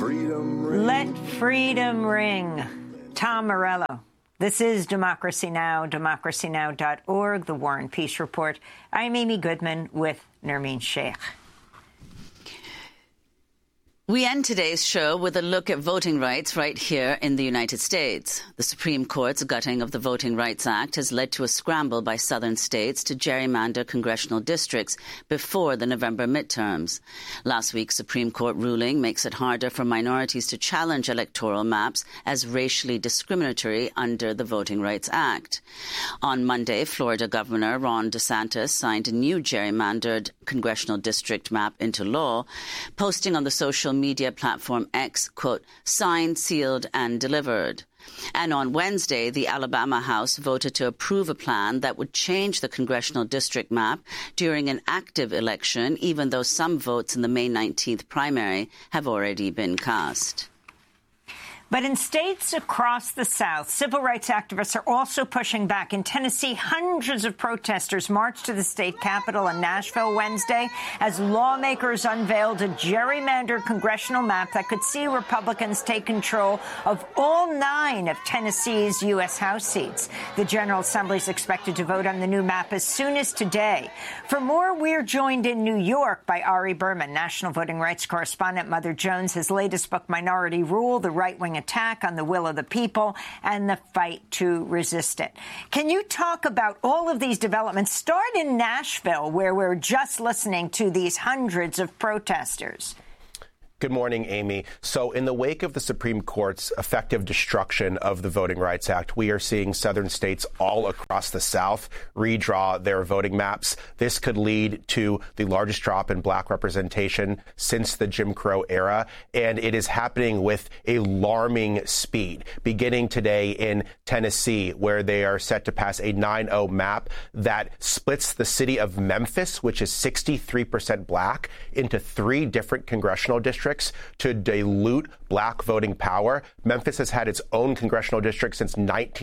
freedom ring. Let freedom ring. Tom Morello. This is Democracy Now!, democracynow.org, The War and Peace Report. I'm Amy Goodman with Nermeen Sheikh. We end today's show with a look at voting rights right here in the United States. The Supreme Court's gutting of the Voting Rights Act has led to a scramble by southern states to gerrymander congressional districts before the November midterms. Last week's Supreme Court ruling makes it harder for minorities to challenge electoral maps as racially discriminatory under the Voting Rights Act. On Monday, Florida Governor Ron DeSantis signed a new gerrymandered congressional district map into law, posting on the social media platform X, quote, signed, sealed and delivered. And on Wednesday, the Alabama House voted to approve a plan that would change the congressional district map during an active election, even though some votes in the May 19th primary have already been cast. But in states across the South, civil rights activists are also pushing back. In Tennessee, hundreds of protesters marched to the state capitol in Nashville Wednesday as lawmakers unveiled a gerrymandered congressional map that could see Republicans take control of all 9 of Tennessee's U.S. House seats. The General Assembly is expected to vote on the new map as soon as today. For more, we're joined in New York by Ari Berman, national voting rights correspondent. Mother Jones, his latest book, Minority Rule, the right-wing attack on the will of the people and the fight to resist it. Can you talk about all of these developments? Start in Nashville, where we're just listening to these hundreds of protesters. Good morning, Amy. So in the wake of the Supreme Court's effective destruction of the Voting Rights Act, we are seeing southern states all across the South redraw their voting maps. This could lead to the largest drop in black representation since the Jim Crow era, and it is happening with alarming speed, beginning today in Tennessee, where they are set to pass a 9-0 map that splits the city of Memphis, which is 63% black, into 3 different congressional districts to dilute black voting power. Memphis has had its own congressional district since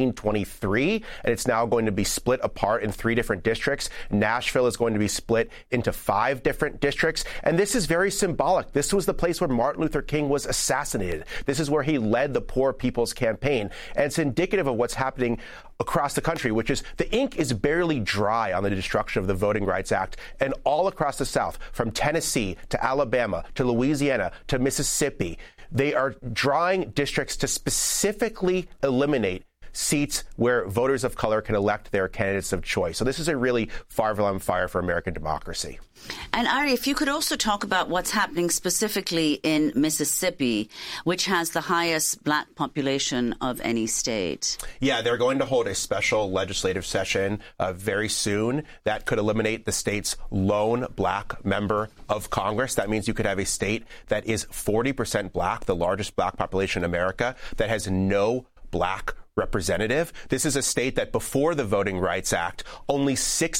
1923, and it's now going to be split apart in 3 different districts. Nashville is going to be split into 5 different districts, and this is very symbolic. This was the place where Martin Luther King was assassinated. This is where he led the Poor People's Campaign, and it's indicative of what's happening across the country, which is the ink is barely dry on the destruction of the Voting Rights Act. And all across the South, from Tennessee to Alabama to Louisiana to Mississippi, they are drawing districts to specifically eliminate seats where voters of color can elect their candidates of choice. So this is a really far-flung fire for American democracy. And Ari, if you could also talk about what's happening specifically in Mississippi, which has the highest black population of any state. Yeah, they're going to hold a special legislative session very soon that could eliminate the state's lone black member of Congress. That means you could have a state that is 40% black, the largest black population in America, that has no black representative. This is a state that before the Voting Rights Act, only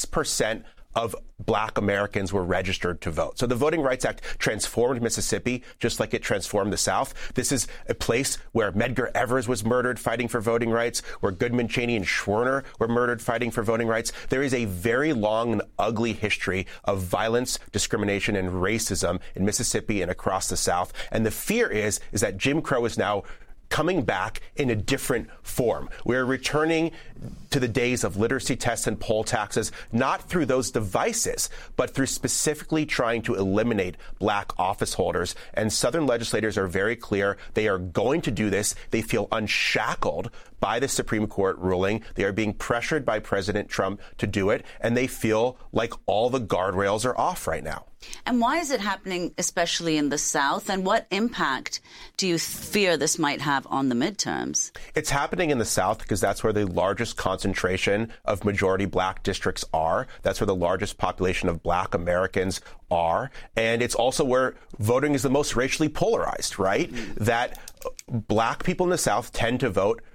6% of black Americans were registered to vote. So the Voting Rights Act transformed Mississippi just like it transformed the South. This is a place where Medgar Evers was murdered fighting for voting rights, where Goodman, Cheney, and Schwerner were murdered fighting for voting rights. There is a very long and ugly history of violence, discrimination, and racism in Mississippi and across the South. And the fear is that Jim Crow is now coming back in a different form. We're returning to the days of literacy tests and poll taxes, not through those devices, but through specifically trying to eliminate black office holders. And Southern legislators are very clear. They are going to do this. They feel unshackled by the Supreme Court ruling. They are being pressured by President Trump to do it, and they feel like all the guardrails are off right now. And why is it happening, especially in the South? And what impact do you fear this might have on the midterms? It's happening in the South because that's where the largest concentration of majority black districts are. That's where the largest population of black Americans are. And it's also where voting is the most racially polarized, right? That black people in the South tend to vote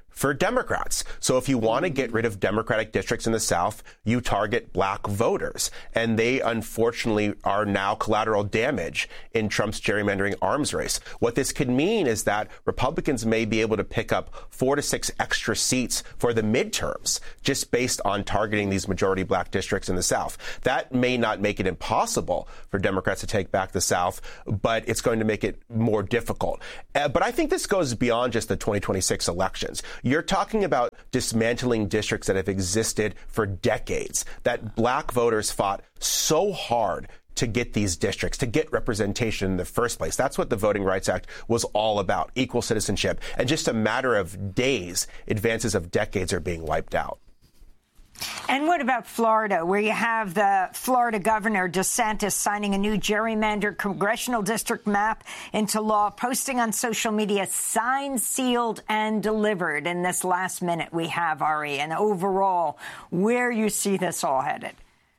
for Democrats. So if you want to get rid of Democratic districts in the South, you target black voters. And they unfortunately are now collateral damage in Trump's gerrymandering arms race. What this could mean is that Republicans may be able to pick up 4 to 6 extra seats for the midterms just based on targeting these majority black districts in the South. That may not make it impossible for Democrats to take back the South, but it's going to make it more difficult. But I think this goes beyond just the 2026 elections. You're talking about dismantling districts that have existed for decades, that black voters fought so hard to get these districts, to get representation in the first place. That's what the Voting Rights Act was all about, equal citizenship. And just a matter of days, advances of decades are being wiped out. And what about Florida, where you have the Florida governor DeSantis signing a new gerrymandered congressional district map into law, posting on social media, signed, sealed, and delivered. In this last minute we have, Ari, and overall, where you see this all headed?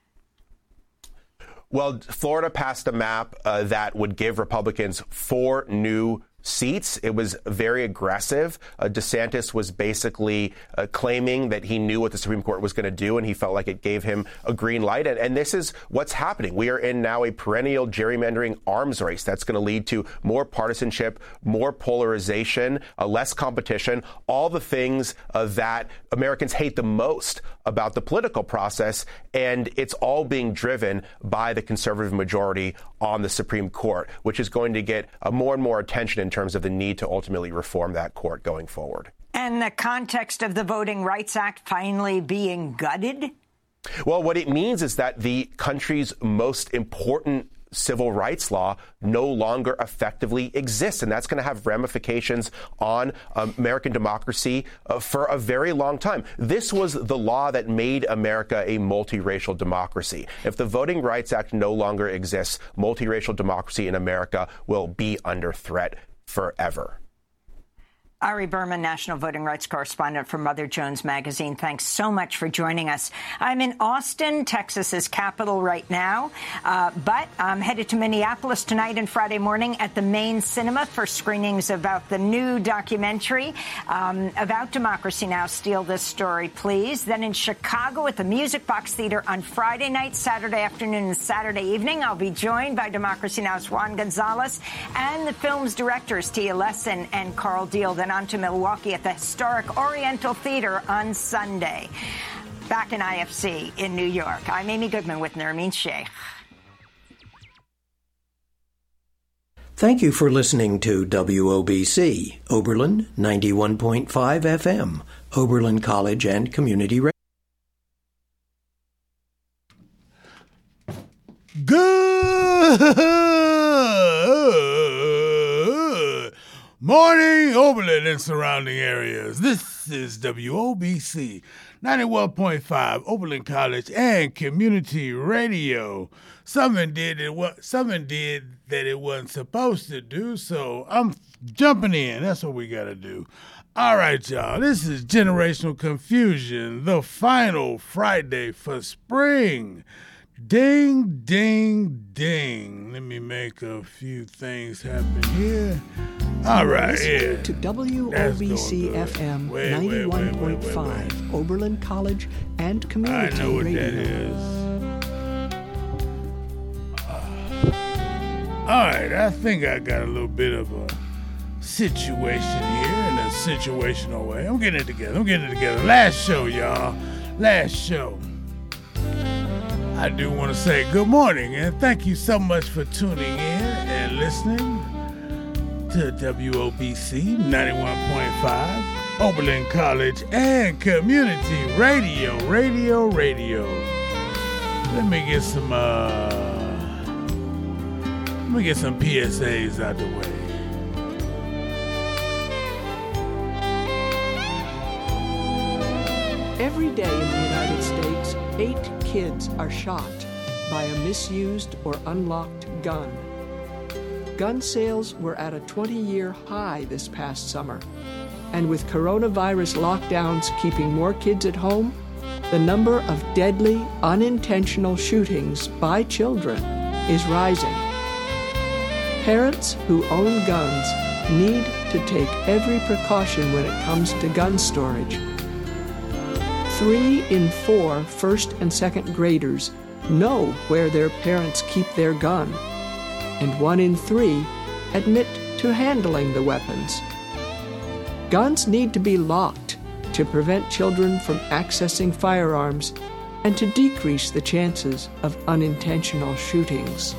Well, Florida passed a map that would give Republicans 4 new seats. It was very aggressive. DeSantis was basically claiming that he knew what the Supreme Court was going to do, and he felt like it gave him a green light. And this is what's happening. We are in now a perennial gerrymandering arms race that's going to lead to more partisanship, more polarization, less competition, all the things that Americans hate the most about the political process. And it's all being driven by the conservative majority on the Supreme Court, which is going to get more and more attention in terms of the need to ultimately reform that court going forward. And the context of the Voting Rights Act finally being gutted? Well, what it means is that the country's most important civil rights law no longer effectively exists. And that's going to have ramifications on American democracy for a very long time. This was the law that made America a multiracial democracy. If the Voting Rights Act no longer exists, multiracial democracy in America will be under threat forever. Ari Berman, national voting rights correspondent for Mother Jones Magazine. Thanks so much for joining us. I'm in Austin, Texas's capital right now, but I'm headed to Minneapolis tonight and Friday morning at the Main Cinema for screenings about the new documentary about Democracy Now! Steal This Story, Please. Then in Chicago at the Music Box Theater on Friday night, Saturday afternoon, and Saturday evening. I'll be joined by Democracy Now!'s Juan Gonzalez and the film's directors, Tia Lesson and Carl Deal. Then on to Milwaukee at the historic Oriental Theater on Sunday. Back in IFC in New York, I'm Amy Goodman with Nermeen Sheikh. Thank you for listening to WOBC, Oberlin 91.5 FM, Oberlin College and Community Radio. Good morning, Oberlin and surrounding areas. This is WOBC 91.5, Oberlin College and Community Radio. Something did that it wasn't supposed to do, so I'm jumping in. That's what we got to do. All right, y'all. This is Generational Confusion, the final Friday for spring. Ding, ding, ding. Let me make a few things happen here. All right, yeah. To WOBC FM 91.5, Oberlin College and Community Radio. I know what that is. All right, I think I got a little bit of a situation here in a situational way. I'm getting it together. Last show, y'all. Last show. I do want to say good morning and thank you so much for tuning in and listening to WOBC 91.5, Oberlin College and Community Radio. Let me get some PSAs out the way. Every day in the United States, 8 kids are shot by a misused or unlocked gun. Gun sales were at a 20-year high this past summer. And with coronavirus lockdowns keeping more kids at home, the number of deadly, unintentional shootings by children is rising. Parents who own guns need to take every precaution when it comes to gun storage. 3 in 4 first and second graders know where their parents keep their gun, and 1 in 3 admit to handling the weapons. Guns need to be locked to prevent children from accessing firearms and to decrease the chances of unintentional shootings.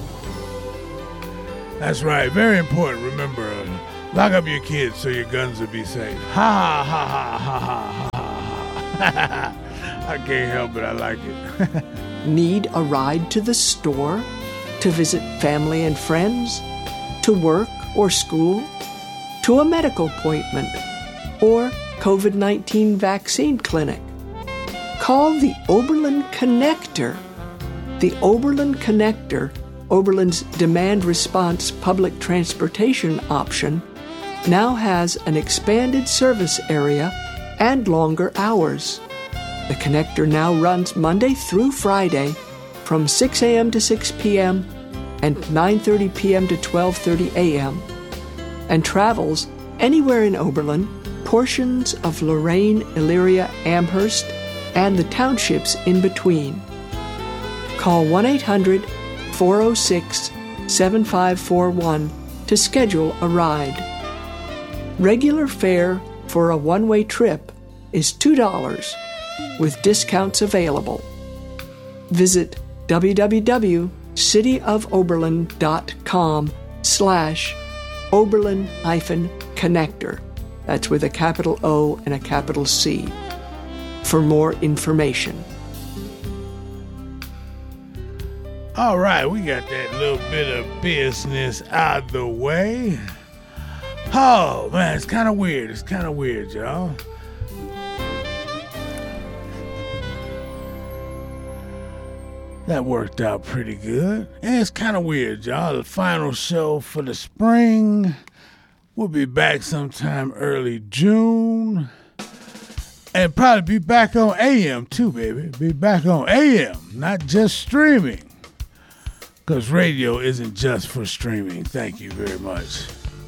That's right. Very important. Remember, lock up your kids so your guns will be safe. Ha ha ha ha ha ha ha. I can't help it. I like it. Need a ride to the store, to visit family and friends, to work or school, to a medical appointment, or COVID-19 vaccine clinic? Call the Oberlin Connector. The Oberlin Connector, Oberlin's demand response public transportation option, now has an expanded service area and longer hours. The Connector now runs Monday through Friday from 6 a.m. to 6 p.m. and 9:30 p.m. to 12:30 a.m. and travels anywhere in Oberlin, portions of Lorraine, Elyria, Amherst, and the townships in between. Call 1-800-406-7541 to schedule a ride. Regular fare for a one-way trip is $2, with discounts available. Visit www.cityofoberlin.com/Oberlin-Connector. That's with a capital O and a capital C. For more information. All right, we got that little bit of business out the way. Oh, man, it's kind of weird. It's kind of weird, y'all. That worked out pretty good. And it's kind of weird, y'all. The final show for the spring. We'll be back sometime early June. And probably be back on AM too, baby. Be back on AM, not just streaming. Because radio isn't just for streaming. Thank you very much.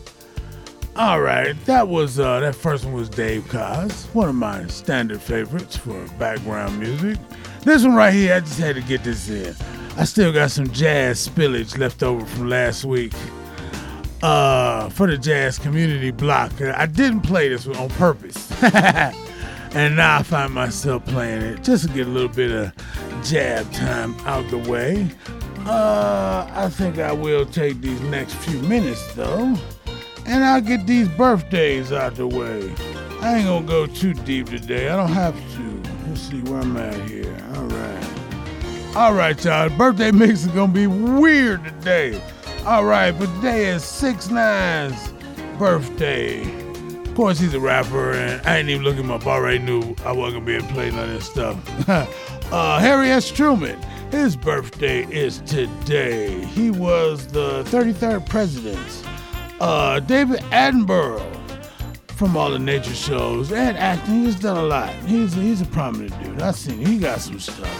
All right, that first one was Dave Koz, one of my standard favorites for background music. This one right here, I just had to get this in. I still got some jazz spillage left over from last week for the jazz community block. I didn't play this one on purpose. And now I find myself playing it just to get a little bit of jab time out the way. I think I will take these next few minutes, though, and I'll get these birthdays out the way. I ain't gonna go too deep today. I don't have to. Let's see where I'm at here. All right, y'all. Birthday mix is gonna be weird today. All right, but today is 6ix9ine's birthday. Of course, he's a rapper, and I ain't even looking him up. I already knew I wasn't gonna be able to play none of this stuff. Harry S. Truman. His birthday is today. He was the 33rd president. David Attenborough, from all the nature shows and acting, he's done a lot. He's a prominent dude. I've seen him. He got some stuff.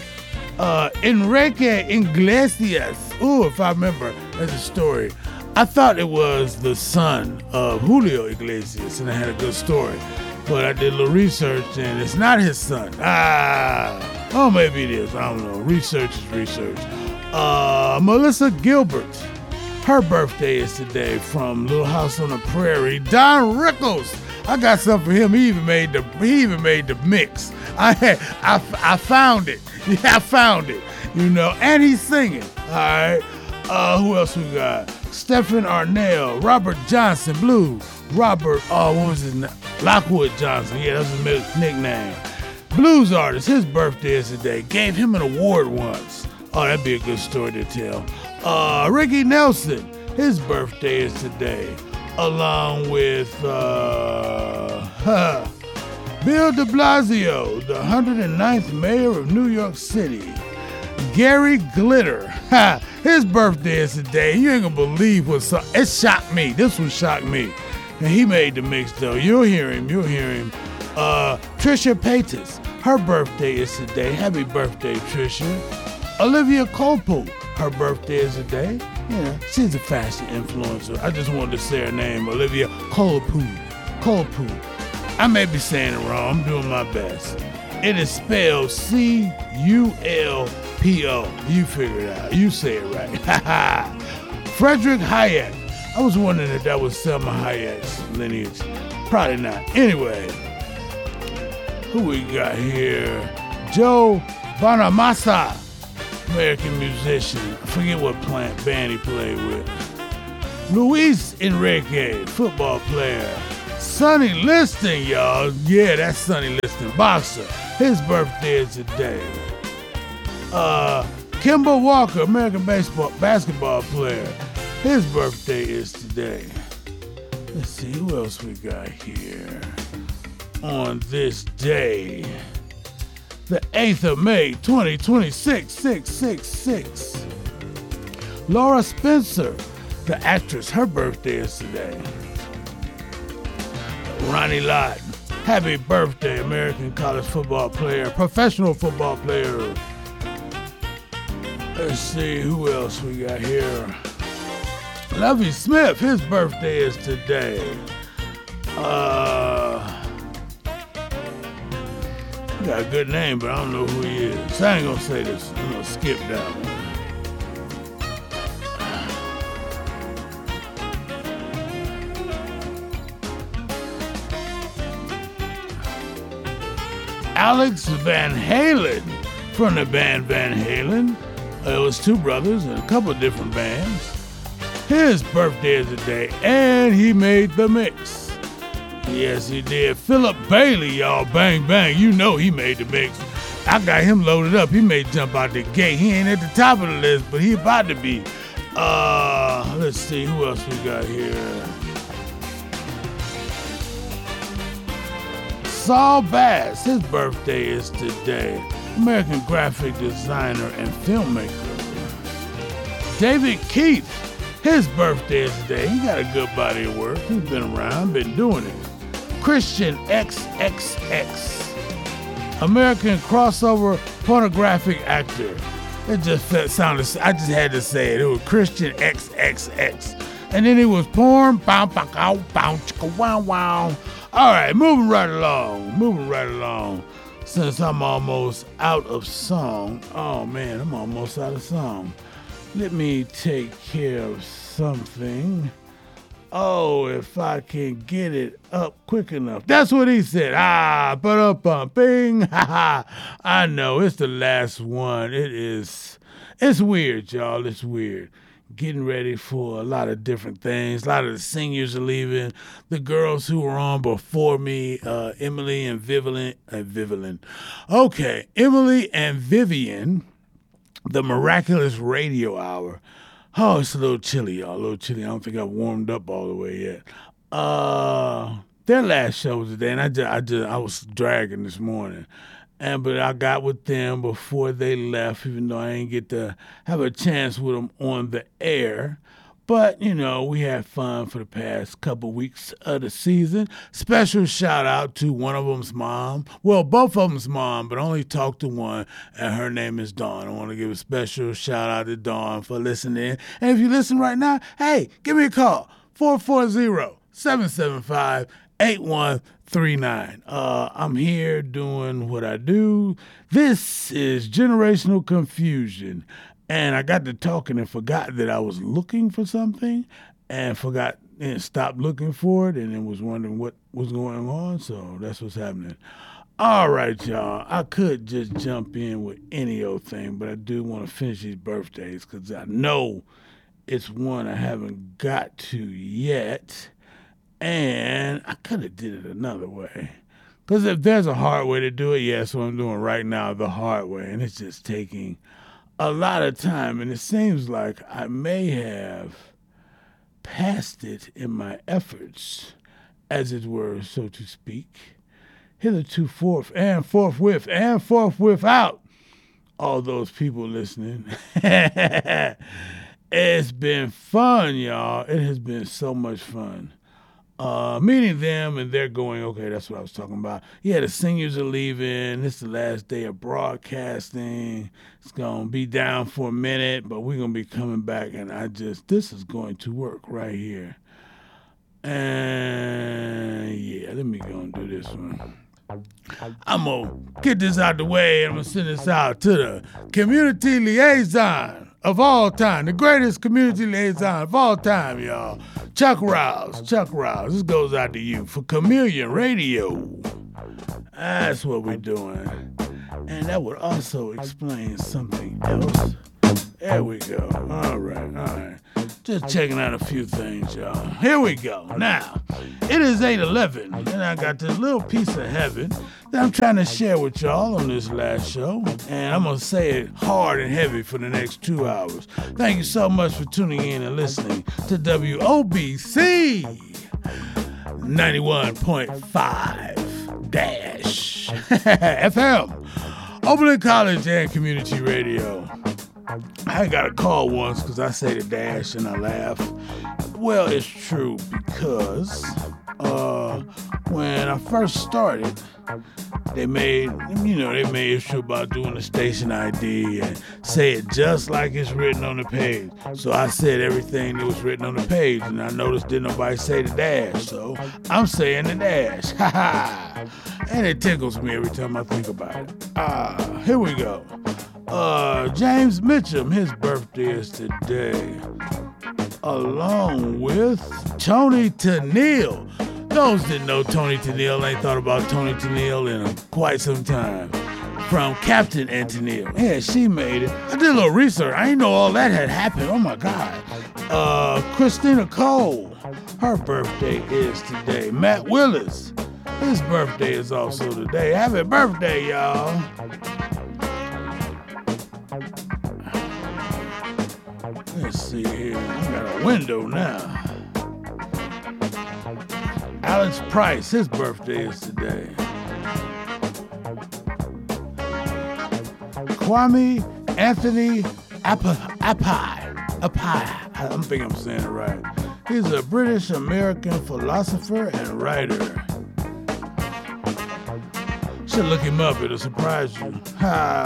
Enrique Iglesias. Ooh, if I remember, there's a story. I thought it was the son of Julio Iglesias, and I had a good story. But I did a little research, and it's not his son. Oh, maybe it is. I don't know. Research is research. Melissa Gilbert. Her birthday is today, from Little House on the Prairie. Don Rickles. I got something for him. He even made the mix. I found it. Yeah, I found it. You know, and he's singing. All right. Who else we got? Stephen Arnell, Robert Johnson, Blues. Robert, what was his name? Lockwood Johnson. Yeah, that's his nickname. Blues artist. His birthday is today. Gave him an award once. Oh, that'd be a good story to tell. Ricky Nelson. His birthday is today. Along with Bill de Blasio, the 109th mayor of New York City. Gary Glitter. His birthday is today. You ain't gonna believe what's up. It shocked me. This one shocked me. And he made the mix, though. You'll hear him. Trisha Paytas. Her birthday is today. Happy birthday, Trisha. Olivia Culpo. Her birthday is today. she's a fashion influencer. I just wanted to say her name, Olivia Culpo. I may be saying it wrong. I'm doing my best. It is spelled Culpo. You figure it out. You say it right. Frederick Hayek. I was wondering if that was Selma Hayek's lineage. Probably not. Anyway, who we got here? Joe Bonamassa, American musician. I forget what band he played with. Luis Enrique, football player. Sonny Liston, y'all. Yeah, that's Sonny Liston, boxer. His birthday is today. Kemba Walker, American basketball player. His birthday is today. Let's see, who else we got here on this day? The 8th of May, 2026, 666. Laura Spencer, the actress, her birthday is today. Ronnie Lott, happy birthday, American college football player, professional football player. Let's see, who else we got here? Lovie Smith, his birthday is today. He got a good name, but I don't know who he is. So I ain't gonna say this. I'm gonna skip that one. Alex Van Halen from the band Van Halen. It was two brothers and a couple of different bands. His birthday is today, and he made the mix. Yes, he did. Philip Bailey, y'all, bang, bang. You know he made the mix. I got him loaded up. He may jump out the gate. He ain't at the top of the list, but he about to be. Let's see, who else we got here? Saul Bass, his birthday is today. American graphic designer and filmmaker. David Keith, his birthday is today. He got a good body of work. He's been around, been doing it. Christian XXX, American crossover pornographic actor. It just sounded, I just had to say it. It was Christian XXX. And then it was porn. Bow, bow, bow, bow, chicka, wow, wow. All right, moving right along. Since I'm almost out of song. Oh, man, I'm almost out of song. Let me take care of something. Oh, if I can get it up quick enough. That's what he said. Bing. I know, it's the last one. It's weird, y'all. It's weird. Getting ready for a lot of different things. A lot of the seniors are leaving. The girls who were on before me, Emily and Vivian. Emily and Vivian, the Miraculous Radio Hour. Oh, it's a little chilly, y'all. A little chilly. I don't think I've warmed up all the way yet. Their last show was today, and I was dragging this morning. But I got with them before they left, even though I didn't get to have a chance with them on the air. But, you know, we had fun for the past couple weeks of the season. Special shout out to one of them's mom. Well, both of them's mom, but I only talked to one, and her name is Dawn. I want to give a special shout out to Dawn for listening. And if you listen right now, hey, give me a call, 440-775-8139. I'm here doing what I do. This is Generational Confusion. And I got to talking and forgot that I was looking for something and forgot and stopped looking for it and then was wondering what was going on. So that's what's happening. All right, y'all. I could just jump in with any old thing, but I do want to finish these birthdays because I know it's one I haven't got to yet. And I could have did it another way. Because if there's a hard way to do it, yeah, that's what I'm doing right now, the hard way. And it's just taking a lot of time, and it seems like I may have passed it in my efforts, as it were, so to speak. Hitherto forth and forthwith and forthwith out, all those people listening. It's been fun, y'all. It has been so much fun. meeting them, and they're going, okay, that's what I was talking about. Yeah, the seniors are leaving. This is the last day of broadcasting. It's going to be down for a minute, but we're going to be coming back, and this is going to work right here. And, yeah, let me go and do this one. I'm going to get this out the way, and I'm going to send this out to the community liaison of all time, the greatest community liaison of all time, y'all. Chuck Rouse. This goes out to you for Chameleon Radio. That's what we're doing. And that would also explain something else. There we go. All right. Just checking out a few things, y'all. Here we go. Now, it is 8:11, and I got this little piece of heaven that I'm trying to share with y'all on this last show, and I'm going to say it hard and heavy for the next 2 hours. Thank you so much for tuning in and listening to WOBC 91.5 FM, Oberlin College and Community Radio. I got a call once because I say the dash and I laugh. Well, it's true because when I first started, they made issue about doing the station ID and say it just like it's written on the page. So I said everything that was written on the page, and I noticed didn't nobody say the dash, so I'm saying the dash. Ha ha! And it tickles me every time I think about it. Here we go. James Mitchum, his birthday is today, along with Toni Tennille. Those that know Toni Tennille ain't thought about Toni Tennille in quite some time. From Captain and Tennille. Yeah, she made it. I did a little research. I didn't know all that had happened. Oh my God. Christina Cole, her birthday is today. Matt Willis, his birthday is also today. Happy birthday, y'all. Let's see here. I got a window now. Alex Price, his birthday is today. Kwame Anthony Appiah. I don't think I'm saying it right. He's a British-American philosopher and writer. Should look him up, it'll surprise you.